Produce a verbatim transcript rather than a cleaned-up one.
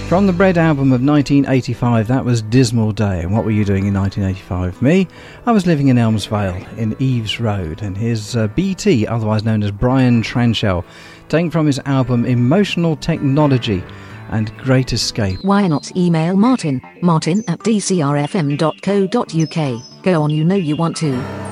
From the Bread album of nineteen eighty-five, that was Dismal Day. And what were you doing in nineteen eighty-five? Me? I was living in Elmsvale, in Eves Road. And here's uh, B T, otherwise known as Brian Tranchell, taken from his album Emotional Technology and Great Escape. Why not email Martin, martin at d c r f m dot co dot u k. Go on, you know you want to.